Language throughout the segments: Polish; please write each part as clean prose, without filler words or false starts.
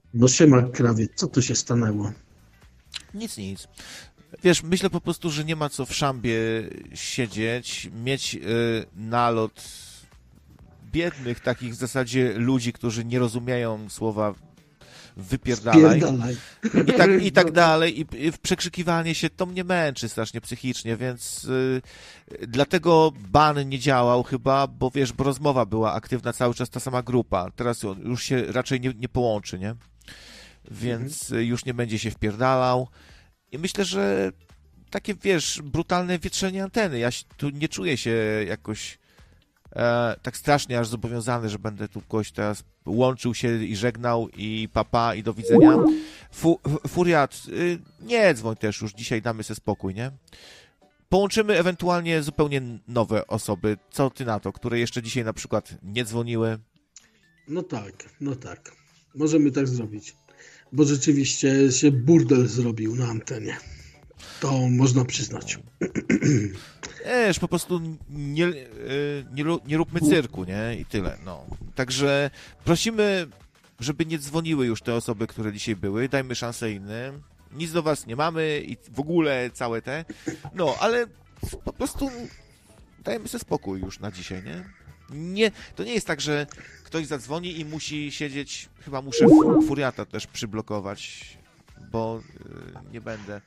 No siema, krawiec, co tu się stanęło? Nic, nic. Wiesz, myślę po prostu, że nie ma co w szambie siedzieć, mieć nalot biednych takich w zasadzie ludzi, którzy nie rozumieją słowa wypierdalaj Spierdalaj. i tak dalej i przekrzykiwanie się to mnie męczy strasznie psychicznie, więc dlatego ban nie działał chyba, bo wiesz, bo rozmowa była aktywna cały czas ta sama grupa, teraz już się raczej nie połączy, nie? Więc już nie będzie się wpierdalał i myślę, że takie, wiesz, brutalne wietrzenie anteny. Tu nie czuję się jakoś tak strasznie aż zobowiązany, że będę tu kogoś teraz łączył się i żegnał i papa i do widzenia. Furiat, nie dzwoń też już, dzisiaj damy sobie spokój, nie? Połączymy ewentualnie zupełnie nowe osoby. Co ty na to, które jeszcze dzisiaj na przykład nie dzwoniły? No tak, no tak. Możemy tak zrobić. Bo rzeczywiście się burdel zrobił na antenie. To można przyznać. Wiesz, po prostu nie róbmy cyrku, nie? I tyle, no. Także prosimy, żeby nie dzwoniły już te osoby, które dzisiaj były. Dajmy szansę innym. Nic do was nie mamy i w ogóle całe te. No, ale po prostu dajmy sobie spokój już na dzisiaj, nie? To nie jest tak, że ktoś zadzwoni i musi siedzieć. Chyba muszę Furiata też przyblokować, bo nie będę.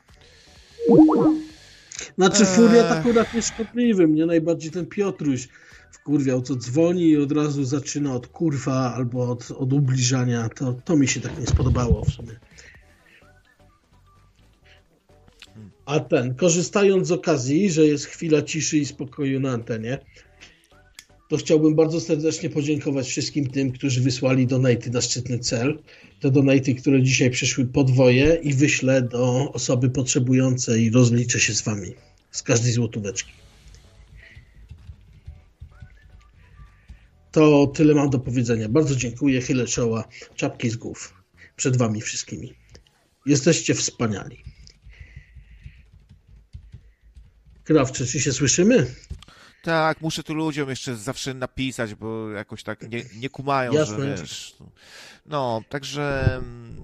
Znaczy Furiat akurat jest szkodliwy. Mnie najbardziej ten Piotruś wkurwiał, co dzwoni i od razu zaczyna od kurwa albo od ubliżania. To mi się tak nie spodobało w sumie. A korzystając z okazji, że jest chwila ciszy i spokoju na antenie, to chciałbym bardzo serdecznie podziękować wszystkim tym, którzy wysłali donaty na szczytny cel. Te donaty, które dzisiaj przyszły podwoje i wyślę do osoby potrzebującej i rozliczę się z wami z każdej złotóweczki. To tyle mam do powiedzenia. Bardzo dziękuję, chylę czoła, czapki z głów przed wami wszystkimi. Jesteście wspaniali. Krawcze, czy się słyszymy? Tak, muszę tu ludziom jeszcze zawsze napisać, bo jakoś tak nie kumają, Jasne. że wiesz. No, także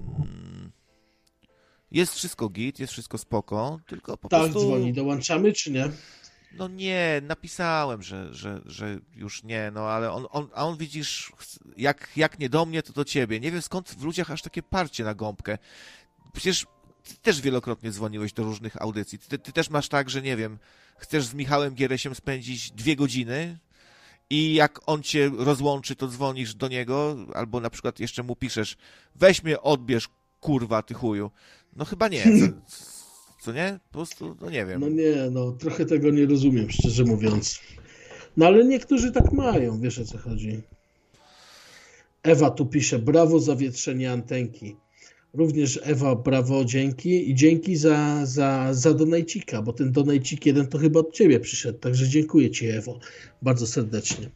jest wszystko git, jest wszystko spoko, tylko po Tak, prostu. dzwoni. Dołączamy, czy nie? No nie, napisałem, że już nie, no ale on widzisz, jak nie do mnie, to do ciebie. Nie wiem skąd w ludziach aż takie parcie na gąbkę. Przecież ty też wielokrotnie dzwoniłeś do różnych audycji. Ty też masz tak, że nie wiem, chcesz z Michałem Gieresiem spędzić 2 godziny i jak on cię rozłączy, to dzwonisz do niego, albo na przykład jeszcze mu piszesz, weź mnie odbierz, kurwa, ty chuju. No chyba nie, co nie? Po prostu, no nie wiem. No nie, no trochę tego nie rozumiem, szczerze mówiąc. No ale niektórzy tak mają, wiesz o co chodzi. Ewa tu pisze, brawo za wietrzenie antenki. Również Ewa, brawo, dzięki i dzięki za donajcika, bo ten donajcik jeden to chyba od ciebie przyszedł, także dziękuję ci, Ewo, bardzo serdecznie.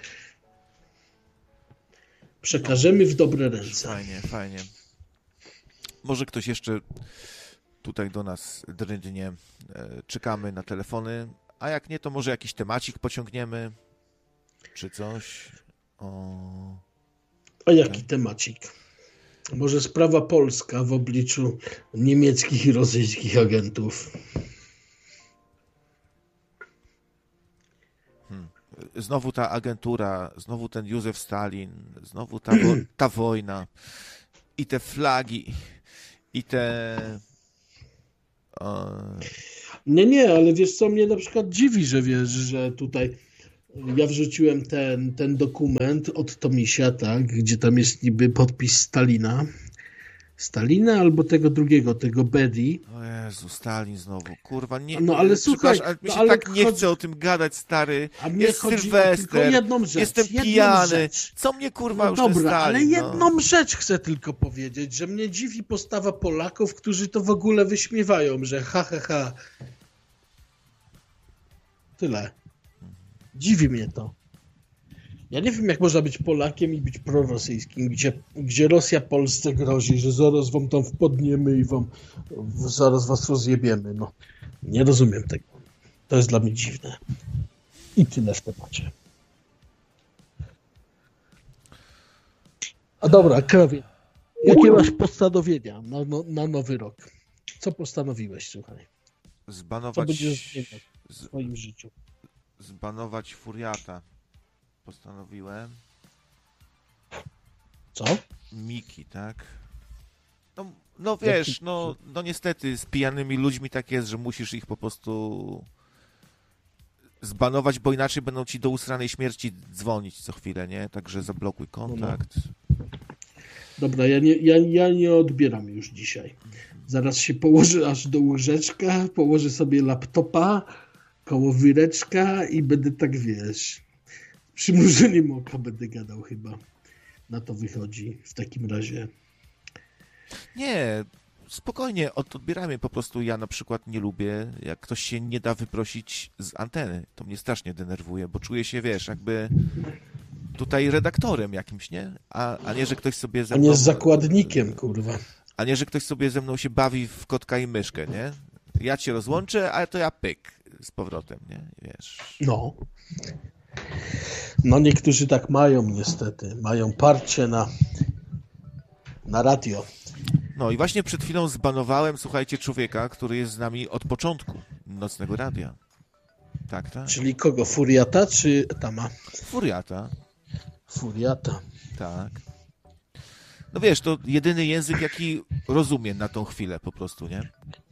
Przekażemy w dobre ręce. Fajnie, fajnie. Może ktoś jeszcze tutaj do nas drędnie. Czekamy na telefony, a jak nie, to może jakiś temacik pociągniemy, czy coś. A jaki temacik? Może sprawa polska w obliczu niemieckich i rosyjskich agentów. Znowu ta agentura, znowu ten Józef Stalin, znowu ta wojna i te flagi i te... Nie, ale wiesz co, mnie na przykład dziwi, że wiesz, że tutaj ja wrzuciłem ten dokument od Tomisia, tak, gdzie tam jest niby podpis Stalina albo tego drugiego, tego Bedi. O Jezu, Stalin znowu, kurwa, nie... No ale słuchaj, ale mi się ale tak nie chce o tym gadać, stary. A mnie Jest chodzi o Sylwester, tylko jedną rzecz. jestem jedną pijany. Rzecz. Co mnie, kurwa, No już dobra, ten Stalin, ale jedną no. rzecz chcę tylko powiedzieć, że mnie dziwi postawa Polaków, którzy to w ogóle wyśmiewają, że ha. Tyle. Dziwi mnie to. Ja nie wiem, jak można być Polakiem i być prorosyjskim, gdzie Rosja Polsce grozi, że zaraz wam tam wpadniemy i zaraz was rozjebiemy. No, nie rozumiem tego. To jest dla mnie dziwne. I tyle w temacie. A dobra, krawie. Jakie masz postanowienia na nowy rok? Co postanowiłeś, słuchaj? Co będziesz zmieniać w swoim życiu? Zbanować Furiata. Postanowiłem. Co? Miki, tak? No wiesz, no niestety z pijanymi ludźmi tak jest, że musisz ich po prostu zbanować, bo inaczej będą ci do usranej śmierci dzwonić co chwilę, nie? Także zablokuj kontakt. Dobra, ja nie odbieram już dzisiaj. Zaraz się położę aż do łóżeczka, położę sobie laptopa koło wyreczka i będę tak, wiesz, przymrużeniem oka będę gadał chyba. Na to wychodzi w takim razie. Nie, spokojnie, odbieramy. Po prostu ja na przykład nie lubię, jak ktoś się nie da wyprosić z anteny. To mnie strasznie denerwuje, bo czuję się, wiesz, jakby tutaj redaktorem jakimś, nie? A nie, że ktoś sobie ze mną... A nie z zakładnikiem, kurwa. A nie, że ktoś sobie ze mną się bawi w kotka i myszkę, nie? Ja cię rozłączę, ale to ja pyk z powrotem, nie? Wiesz. No niektórzy tak mają niestety. Mają parcie na radio. No i właśnie przed chwilą zbanowałem, słuchajcie, człowieka, który jest z nami od początku Nocnego Radia. Tak. Czyli kogo? Furiata czy Tama? Furiata. Tak. No wiesz, to jedyny język, jaki rozumiem na tą chwilę po prostu, nie?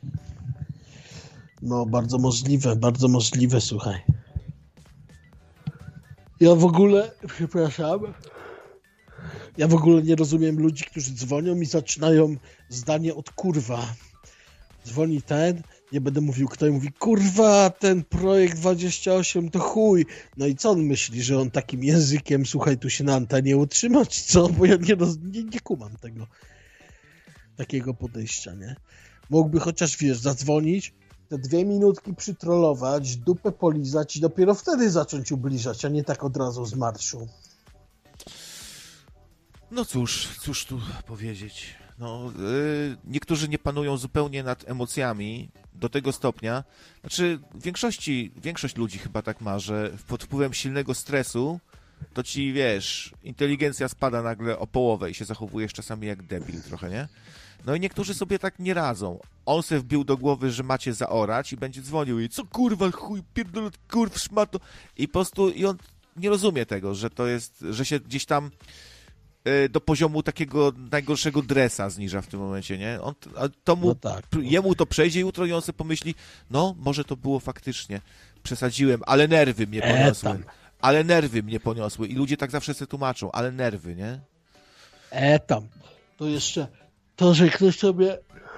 No, bardzo możliwe, słuchaj. Ja w ogóle, przepraszam, nie rozumiem ludzi, którzy dzwonią i zaczynają zdanie od kurwa. Dzwoni ten, nie będę mówił kto, i mówi kurwa, ten projekt 28 to chuj. No i co on myśli, że on takim językiem, słuchaj, tu się na antenie utrzymać, co? Bo ja nie kumam tego, takiego podejścia, nie? Mógłby chociaż, wiesz, zadzwonić, te 2 minutki przytrollować, dupę polizać i dopiero wtedy zacząć ubliżać, a nie tak od razu z marszu. No cóż tu powiedzieć. No, niektórzy nie panują zupełnie nad emocjami do tego stopnia. Znaczy, większość ludzi chyba tak ma, że pod wpływem silnego stresu to ci, wiesz, inteligencja spada nagle o połowę i się zachowujesz czasami jak debil trochę, nie? No i niektórzy sobie tak nie radzą. On se wbił do głowy, że macie zaorać i będzie dzwonił i co kurwa, chuj, pierdolę, kurw, szmato. I po prostu, i on nie rozumie tego, że to jest, że się gdzieś tam do poziomu takiego najgorszego dresa zniża w tym momencie, nie? Jemu to przejdzie jutro i on sobie pomyśli, no, może to było faktycznie, przesadziłem, ale nerwy mnie poniosły. I ludzie tak zawsze sobie tłumaczą, ale nerwy, nie? To jeszcze, to, że ktoś sobie,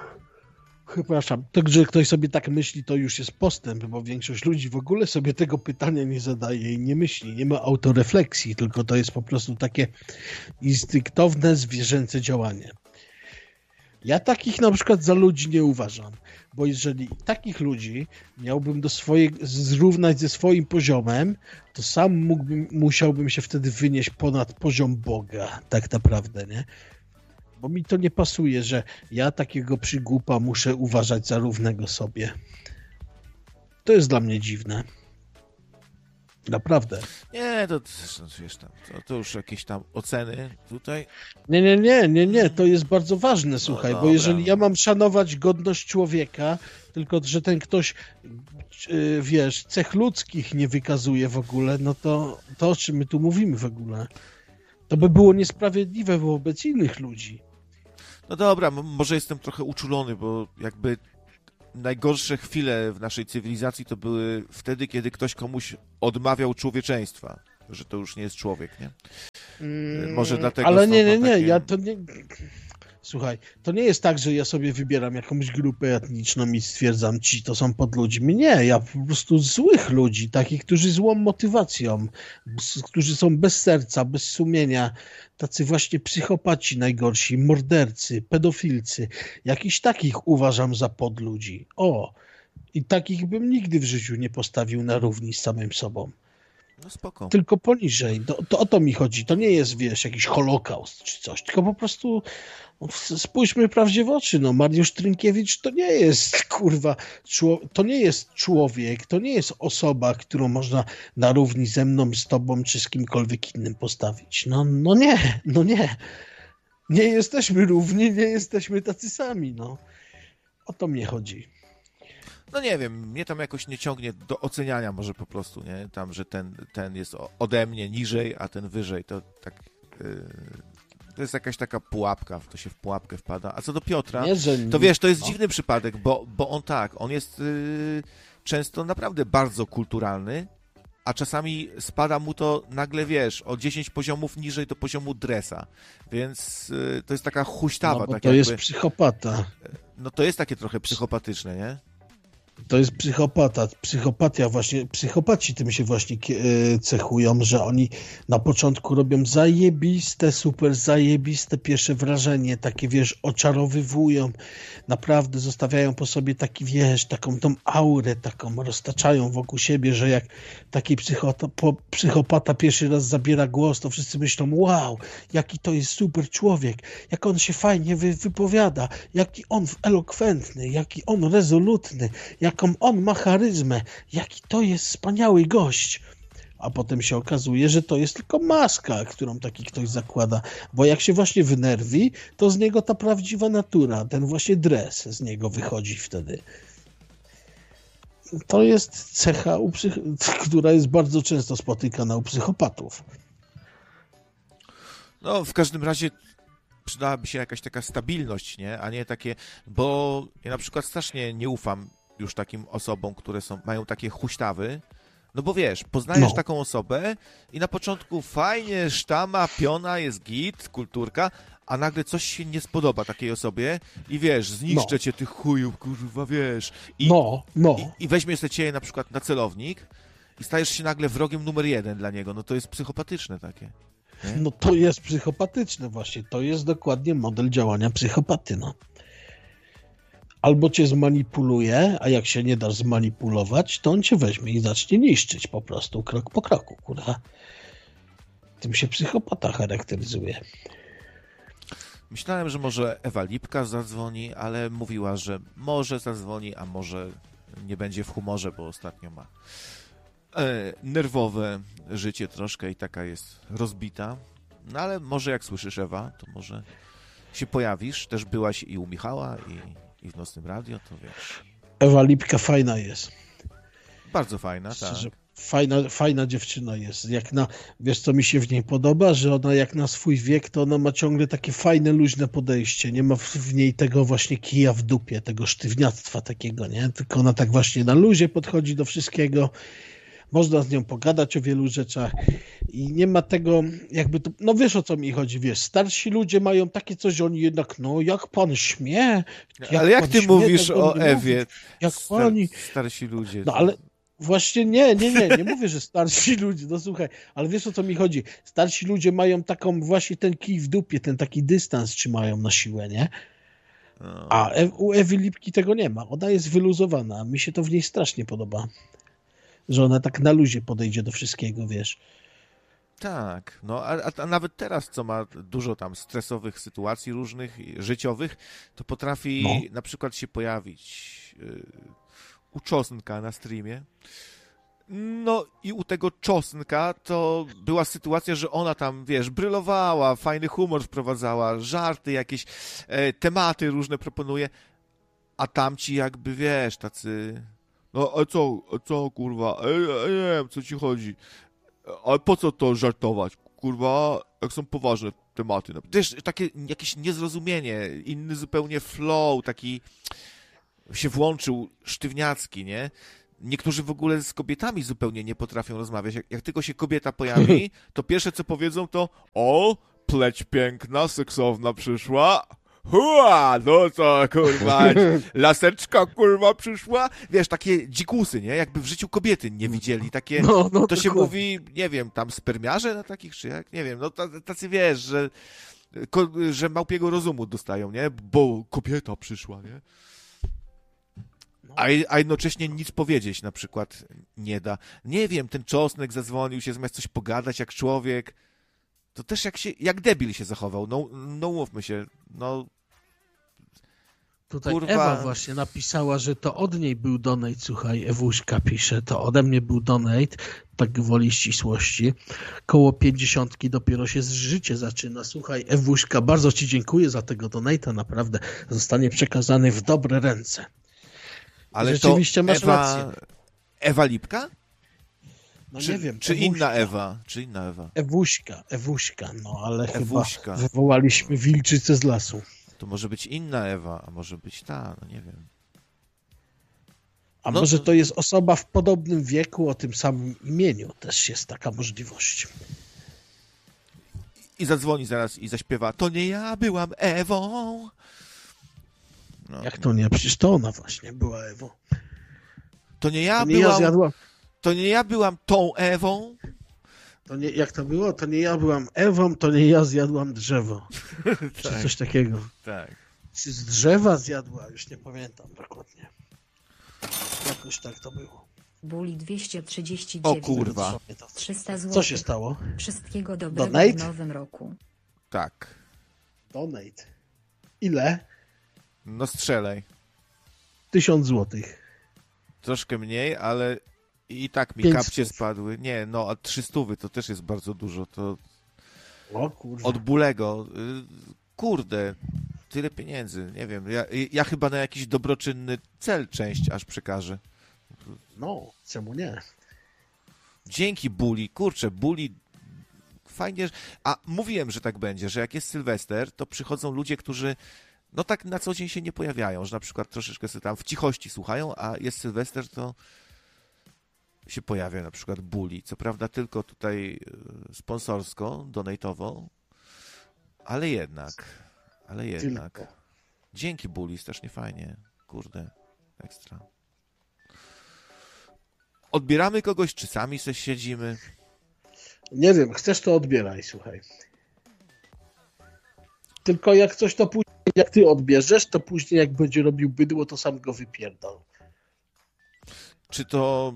że ktoś sobie tak myśli, to już jest postęp, bo większość ludzi w ogóle sobie tego pytania nie zadaje i nie myśli, nie ma autorefleksji, tylko to jest po prostu takie instynktowne, zwierzęce działanie. Ja takich na przykład za ludzi nie uważam, bo jeżeli takich ludzi miałbym zrównać ze swoim poziomem, to sam musiałbym się wtedy wynieść ponad poziom Boga, tak naprawdę, nie? Bo mi to nie pasuje, że ja takiego przygłupa muszę uważać za równego sobie. To jest dla mnie dziwne. Naprawdę. Nie, to wiesz tam, to już jakieś tam oceny tutaj. Nie, to jest bardzo ważne, słuchaj, bo jeżeli ja mam szanować godność człowieka, tylko że ten ktoś, wiesz, cech ludzkich nie wykazuje w ogóle, no to o czym my tu mówimy w ogóle? To by było niesprawiedliwe wobec innych ludzi. No dobra, może jestem trochę uczulony, bo jakby najgorsze chwile w naszej cywilizacji to były wtedy, kiedy ktoś komuś odmawiał człowieczeństwa, że to już nie jest człowiek, nie? Może dlatego... Ale nie, Słuchaj, to nie jest tak, że ja sobie wybieram jakąś grupę etniczną i stwierdzam, ci to są podludźmi. Nie, ja po prostu złych ludzi, takich, którzy złą motywacją, którzy są bez serca, bez sumienia, tacy właśnie psychopaci najgorsi, mordercy, pedofilcy, jakichś takich uważam za podludzi. I takich bym nigdy w życiu nie postawił na równi z samym sobą. No spoko. Tylko poniżej. To o to mi chodzi. To nie jest, wiesz, jakiś holokaust czy coś, tylko po prostu spójrzmy prawdzie w oczy. No, Mariusz Trynkiewicz to nie jest, kurwa, to nie jest człowiek, to nie jest osoba, którą można na równi ze mną, z tobą czy z kimkolwiek innym postawić. No nie. Nie jesteśmy równi, nie jesteśmy tacy sami, no. O to mnie chodzi. No nie wiem, mnie tam jakoś nie ciągnie do oceniania może po prostu, nie? Tam, że ten jest ode mnie niżej, a ten wyżej, to tak... To jest jakaś taka pułapka, to się w pułapkę wpada. A co do Piotra, Nie, że to wiesz, to jest dziwny przypadek, bo on jest często naprawdę bardzo kulturalny, a czasami spada mu to nagle, wiesz, o 10 poziomów niżej do poziomu dresa. Więc to jest taka huśtawa. No bo tak to jakby, jest psychopata. No to jest takie trochę psychopatyczne, nie? To jest psychopata. Psychopatia właśnie, psychopaci tym się właśnie cechują, że oni na początku robią zajebiste, super zajebiste pierwsze wrażenie, takie wiesz, oczarowywują, naprawdę zostawiają po sobie taki, wiesz, taką tą aurę, taką roztaczają wokół siebie, że jak taki psychopata pierwszy raz zabiera głos, to wszyscy myślą, wow, jaki to jest super człowiek, jak on się fajnie wypowiada, jaki on elokwentny, jaki on rezolutny, jaką on ma charyzmę, jaki to jest wspaniały gość. A potem się okazuje, że to jest tylko maska, którą taki ktoś zakłada. Bo jak się właśnie wnerwi, to z niego ta prawdziwa natura, ten właśnie dres z niego wychodzi wtedy. To jest cecha, która jest bardzo często spotykana u psychopatów. No, w każdym razie przydałaby się jakaś taka stabilność, nie? A nie takie, bo ja na przykład strasznie nie ufam już takim osobom, które mają takie huśtawy, no bo wiesz, poznajesz taką osobę i na początku fajnie, sztama, piona, jest git, kulturka, a nagle coś się nie spodoba takiej osobie i wiesz, zniszczę cię, ty chuju, kurwa, wiesz. I weźmiesz te ciebie na przykład na celownik i stajesz się nagle wrogiem numer 1 dla niego, no to jest psychopatyczne takie. Nie? No to jest psychopatyczne właśnie, to jest dokładnie model działania psychopaty, no. Albo cię zmanipuluje, a jak się nie dasz zmanipulować, to on cię weźmie i zacznie niszczyć po prostu, krok po kroku, kurwa. Tym się psychopata charakteryzuje. Myślałem, że może Ewa Lipka zadzwoni, ale mówiła, że może zadzwoni, a może nie będzie w humorze, bo ostatnio ma nerwowe życie troszkę i taka jest rozbita. No ale może jak słyszysz, Ewa, to może się pojawisz. Też byłaś i u Michała, i w Nocnym Radio, to wiesz. Ewa Lipka fajna jest. Bardzo fajna, Szczerze, tak. Fajna dziewczyna jest. Wiesz, co mi się w niej podoba? Że ona jak na swój wiek, to ona ma ciągle takie fajne, luźne podejście. Nie ma w niej tego właśnie kija w dupie, tego sztywniactwa takiego, nie? Tylko ona tak właśnie na luzie podchodzi do wszystkiego. Można z nią pogadać o wielu rzeczach i nie ma tego, jakby to, no wiesz o co mi chodzi, wiesz, starsi ludzie mają takie coś, że oni jednak, no jak pan śmie, ale jak ty mówisz o Ewie, jak pani... starsi ludzie? No ale właśnie nie mówię, że starsi ludzie, no słuchaj, ale wiesz o co mi chodzi, starsi ludzie mają taką właśnie ten kij w dupie, ten taki dystans trzymają na siłę, nie? A u Ewy Lipki tego nie ma, ona jest wyluzowana, mi się to w niej strasznie podoba. Że ona tak na luzie podejdzie do wszystkiego, wiesz. Tak, no a nawet teraz, co ma dużo tam stresowych sytuacji różnych, życiowych, to potrafi na przykład się pojawić u Czosnka na streamie. No i u tego Czosnka to była sytuacja, że ona tam, wiesz, brylowała, fajny humor wprowadzała, żarty jakieś, tematy różne proponuje, a tamci jakby, wiesz, tacy... No, a co, kurwa, nie wiem, co ci chodzi. Ale po co to żartować, kurwa, jak są poważne tematy. Też takie jakieś niezrozumienie, inny zupełnie flow, taki się włączył sztywniacki, nie? Niektórzy w ogóle z kobietami zupełnie nie potrafią rozmawiać. Jak tylko się kobieta pojawi, to pierwsze co powiedzą to o, pleć piękna, seksowna przyszła. Hua, no co, kurwa, laseczka, kurwa, przyszła. Wiesz, takie dzikusy, nie? Jakby w życiu kobiety nie widzieli. Takie, to się mówi, nie wiem, tam spermiarze na takich, czy jak? Nie wiem, no tacy, wiesz, że małpiego rozumu dostają, nie? Bo kobieta przyszła, nie? A jednocześnie nic powiedzieć na przykład nie da. Nie wiem, ten Czosnek zadzwonił się, zamiast coś pogadać jak człowiek, to też jak debil się zachował. No mówmy się, no Tutaj kurwa... Ewa właśnie napisała, że to od niej był donate, słuchaj, Ewuśka pisze, to ode mnie był donate, tak gwoli ścisłości. Koło 50 dopiero się życie zaczyna. Słuchaj, Ewuśka, bardzo ci dziękuję za tego donate'a, naprawdę zostanie przekazany w dobre ręce. Ale rzeczywiście to masz rację. Ewa Lipka? No Czy, nie wiem. czy Ewuśka. inna Ewa? Czy inna Ewa? Ewuśka, no ale Ewuśka. chyba wywołaliśmy wilczycę z lasu. To może być inna Ewa, a może być ta, no nie wiem. A No może to- to jest osoba w podobnym wieku, o tym samym imieniu. Też jest taka możliwość. I zadzwoni zaraz i zaśpiewa, to nie ja byłam Ewą. No. Jak to nie? Przecież to ona właśnie była Ewo. To nie ja To nie ja byłam, zjadłam. to nie ja byłam tą Ewą. To nie, jak to było? To nie ja byłam Ewą, to nie ja zjadłam drzewo. Czy Tak. coś takiego. Tak. Czy z drzewa zjadła? Już nie pamiętam dokładnie. Jakoś tak to było. Buli 239. O kurwa. 300 zł. Co się stało? Wszystkiego dobrego Donate? w nowym roku. Tak. Donate. Ile? No strzelaj. 1000 złotych. Troszkę mniej, ale i tak mi 500. kapcie spadły. Nie, no a 300 to też jest bardzo dużo. To O kurwa. od Bulego. Kurde, tyle pieniędzy. Nie wiem, ja chyba na jakiś dobroczynny cel część aż przekażę. No, czemu nie? Dzięki Buli. Kurczę, Buli fajnie. A mówiłem, że tak będzie, że jak jest Sylwester, to przychodzą ludzie, którzy no tak na co dzień się nie pojawiają, że na przykład troszeczkę sobie tam w cichości słuchają, a jest Sylwester, to się pojawia na przykład Buli. Co prawda tylko tutaj sponsorsko, donatowo, ale jednak. Tylko. Dzięki Buli, strasznie fajnie. Kurde, ekstra. Odbieramy kogoś, czy sami sobie siedzimy? Nie wiem, chcesz to odbieraj, słuchaj. Tylko jak coś to później, jak ty odbierzesz, to później jak będzie robił bydło, to sam go wypierdol. Czy to...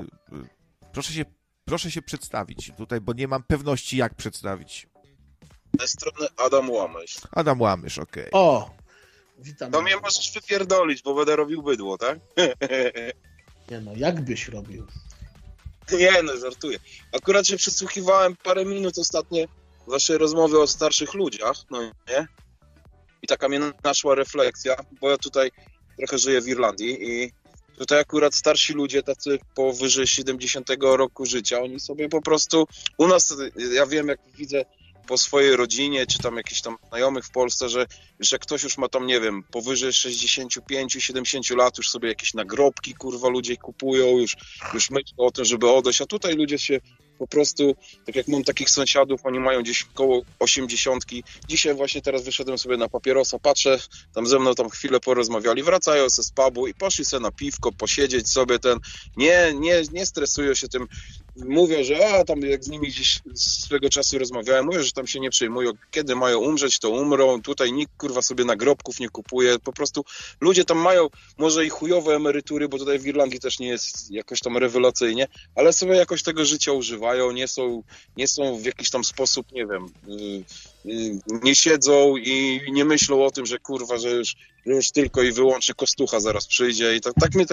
Proszę się przedstawić tutaj, bo nie mam pewności, jak przedstawić. Z tej strony Adam Łamysz. Adam Łamysz, okej. O! Witam. To mnie możesz wypierdolić, bo będę robił bydło, tak? Nie no, jak byś robił? Nie no, żartuję. Akurat się przysłuchiwałem parę minut ostatnio waszej rozmowy o starszych ludziach, no nie? I taka mnie naszła refleksja, bo ja tutaj trochę żyję w Irlandii i tutaj akurat starsi ludzie, tacy powyżej 70 roku życia, oni sobie po prostu, u nas, ja wiem, jak widzę po swojej rodzinie, czy tam jakichś tam znajomych w Polsce, że ktoś już ma tam, nie wiem, powyżej 65-70 lat, już sobie jakieś nagrobki, kurwa, ludzie kupują, już myślą o tym, żeby odejść, a tutaj ludzie się po prostu, tak jak mam takich sąsiadów, oni mają gdzieś koło 80. Dzisiaj właśnie teraz wyszedłem sobie na papierosa, patrzę, tam ze mną tam chwilę porozmawiali, wracają se z pubu i poszli sobie na piwko, posiedzieć sobie nie stresują się tym, mówią, że tam jak z nimi gdzieś swego czasu rozmawiałem, mówią, że tam się nie przejmują, kiedy mają umrzeć, to umrą, tutaj nikt kurwa sobie nagrobków nie kupuje, po prostu ludzie tam mają może i chujowe emerytury, bo tutaj w Irlandii też nie jest jakoś tam rewelacyjnie, ale sobie jakoś tego życia używają, nie są w jakiś tam sposób, nie wiem, nie siedzą i nie myślą o tym, że kurwa, że już tylko i wyłącznie kostucha zaraz przyjdzie i tak mnie tak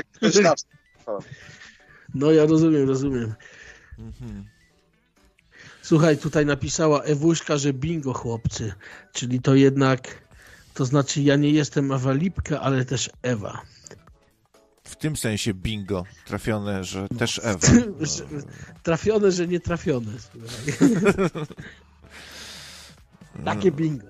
No ja rozumiem. Mhm. Słuchaj, tutaj napisała Ewuśka, że bingo chłopcy, czyli to jednak, to znaczy ja nie jestem Ewa Lipka, ale też Ewa. W tym sensie bingo trafione, że też Ewa. Trafione, że nie trafione. Słuchaj. Takie bingo.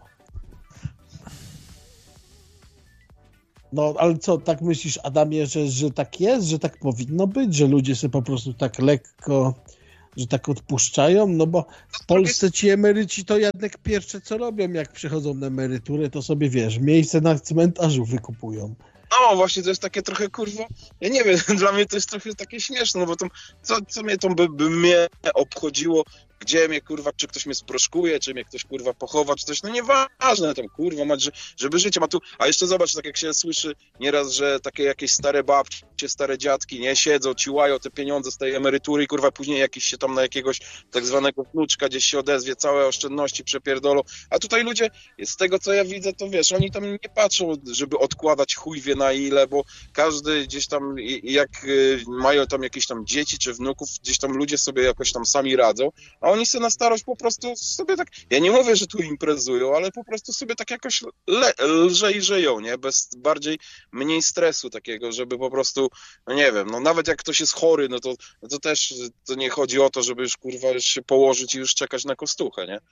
No, ale co, tak myślisz, Adamie, że tak jest, że tak powinno być, że ludzie sobie po prostu tak lekko, że tak odpuszczają? No bo w Polsce ci emeryci to jednak pierwsze co robią, jak przychodzą na emeryturę, to sobie, wiesz, miejsce na cmentarzu wykupują. No właśnie, to jest takie trochę, kurwa, ja nie wiem, dla mnie to jest trochę takie śmieszne, no bo to, co mnie to by mnie obchodziło, gdzie mnie, kurwa, czy ktoś mnie sproszkuje, czy mnie ktoś, kurwa, pochowa, czy coś, no nieważne tam, kurwa, mać, żeby życie ma tu, a jeszcze zobacz, tak jak się słyszy nieraz, że takie jakieś stare babcie, stare dziadki, nie, siedzą, ciłają te pieniądze z tej emerytury i, kurwa, później jakiś się tam na jakiegoś tak zwanego wnuczka gdzieś się odezwie, całe oszczędności przepierdolą, a tutaj ludzie, z tego co ja widzę, to wiesz, oni tam nie patrzą, żeby odkładać chuj wie na ile, bo każdy gdzieś tam, jak mają tam jakieś tam dzieci czy wnuków, gdzieś tam ludzie sobie jakoś tam sami radzą, a oni sobie na starość po prostu sobie tak, ja nie mówię, że tu imprezują, ale po prostu sobie tak jakoś lżej żyją, nie? Mniej stresu takiego, żeby po prostu, no nie wiem, no nawet jak ktoś jest chory, no to też to nie chodzi o to, żeby już, kurwa, już się położyć i już czekać na kostuchę, nie?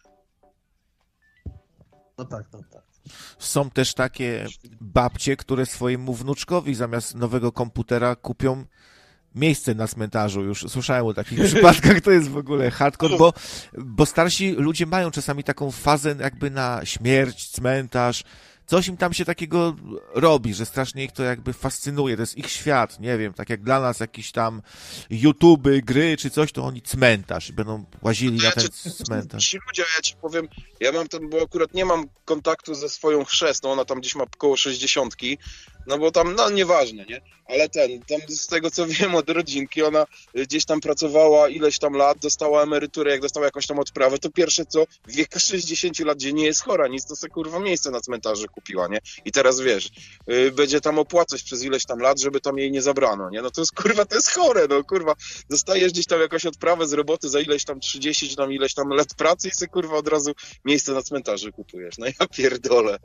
No tak, no tak. Są też takie babcie, które swojemu wnuczkowi zamiast nowego komputera kupią miejsce na cmentarzu. Już słyszałem o takich przypadkach, to jest w ogóle hardcore, bo starsi ludzie mają czasami taką fazę jakby na śmierć, cmentarz, coś im tam się takiego robi, że strasznie ich to jakby fascynuje, to jest ich świat, nie wiem, tak jak dla nas jakieś tam YouTuby, gry czy coś, to oni cmentarz i będą łazili na ten cmentarz. Ci ludzie, ja ci powiem, ja mam tam, bo akurat nie mam kontaktu ze swoją chrzestną, ona tam gdzieś ma koło 60, no bo tam, no nieważne, nie? Ale tam z tego co wiem od rodzinki, ona gdzieś tam pracowała ileś tam lat, dostała emeryturę, jak dostała jakąś tam odprawę, to pierwsze co, w wieku 60 lat, gdzie nie jest chora, nic, to sobie kurwa miejsce na cmentarzu kupiła, nie? I teraz wiesz, będzie tam opłacać przez ileś tam lat, żeby tam jej nie zabrano, nie? No to jest kurwa, to jest chore, no kurwa, dostajesz gdzieś tam jakąś odprawę z roboty za ileś tam 30 czy tam ileś tam lat pracy i sobie kurwa od razu miejsce na cmentarzu kupujesz, no ja pierdolę.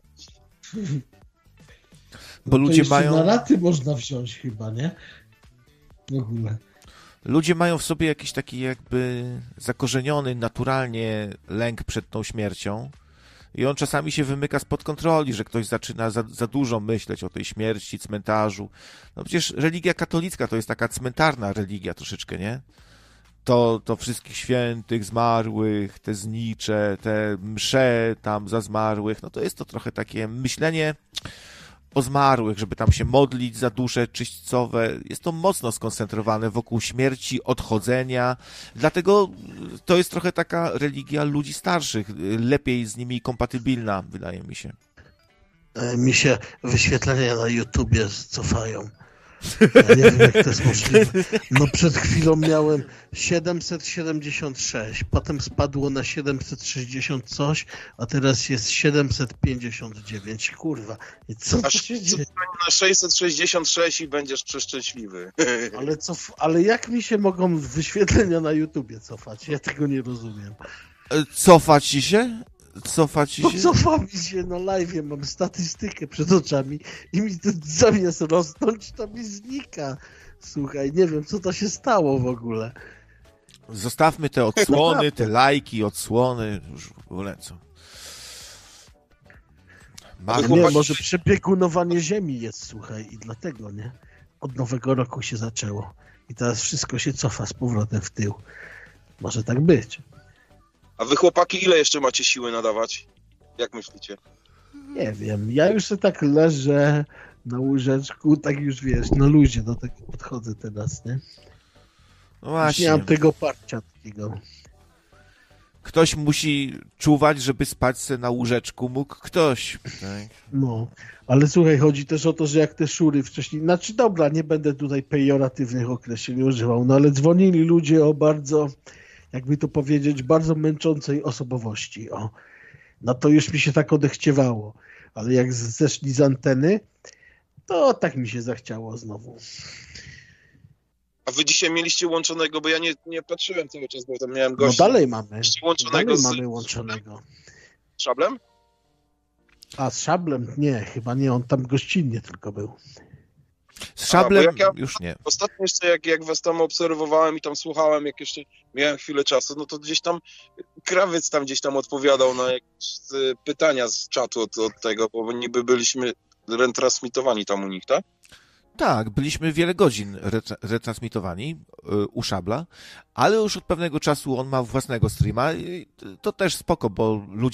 Bo No to ludzie jeszcze mają... na raty można wziąć chyba, nie? W ogóle. Ludzie mają w sobie jakiś taki jakby zakorzeniony naturalnie lęk przed tą śmiercią i on czasami się wymyka spod kontroli, że ktoś zaczyna za dużo myśleć o tej śmierci, cmentarzu. No przecież religia katolicka to jest taka cmentarna religia troszeczkę, nie? To wszystkich świętych, zmarłych, te znicze, te msze tam za zmarłych, no to jest to trochę takie myślenie o zmarłych, żeby tam się modlić za dusze czyśćcowe. Jest to mocno skoncentrowane wokół śmierci, odchodzenia. Dlatego to jest trochę taka religia ludzi starszych, lepiej z nimi kompatybilna, wydaje mi się. Mi się wyświetlenia na YouTubie cofają. Ja nie wiem, jak to jest możliwe. No przed chwilą miałem 776, potem spadło na 760 coś, a teraz jest 759. Kurwa, i co to się dzieje? Na 666 i będziesz przeszczęśliwy. Ale jak mi się mogą wyświetlenia na YouTubie cofać? Ja tego nie rozumiem. Cofać ci się? No cofa mi się na live'ie, mam statystykę przed oczami i mi to zamiast rosnąć, to mi znika. Słuchaj, nie wiem, co to się stało w ogóle. Zostawmy te odsłony, te lajki, odsłony, już w ogóle co. Nie, może przebiegunowanie ziemi jest, słuchaj, i dlatego, nie? Od nowego roku się zaczęło i teraz wszystko się cofa z powrotem w tył. Może tak być. A wy chłopaki ile jeszcze macie siły nadawać? Jak myślicie? Nie wiem, ja już sobie tak leżę na łóżeczku, tak już wiesz, na luzie do tego podchodzę teraz, nie? No właśnie. Już nie mam tego parcia takiego. Ktoś musi czuwać, żeby spać se na łóżeczku mógł ktoś. Tak? No, ale słuchaj, chodzi też o to, że jak te szury wcześniej, znaczy dobra, nie będę tutaj pejoratywnych określeń używał, no ale dzwonili ludzie o bardzo, jakby to powiedzieć, bardzo męczącej osobowości, o. No to już mi się tak odechciewało, ale jak zeszli z anteny, to tak mi się zachciało znowu. A wy dzisiaj mieliście łączonego, bo ja nie patrzyłem cały czas, bo tam miałem gościa. No dalej mamy. Łączonego Mamy łączonego. Z Szablem? A z Szablem? Nie, chyba nie, on tam gościnnie tylko był. Z Szablem ja już nie. Ostatnio jeszcze jak was tam obserwowałem i tam słuchałem, jak jeszcze miałem chwilę czasu, no to gdzieś tam Krawiec tam gdzieś tam odpowiadał na jakieś pytania z czatu od tego, bo niby byliśmy retransmitowani tam u nich, tak? Tak, byliśmy wiele godzin retransmitowani u Szabla, ale już od pewnego czasu on ma własnego streama i to też spoko, bo ludzie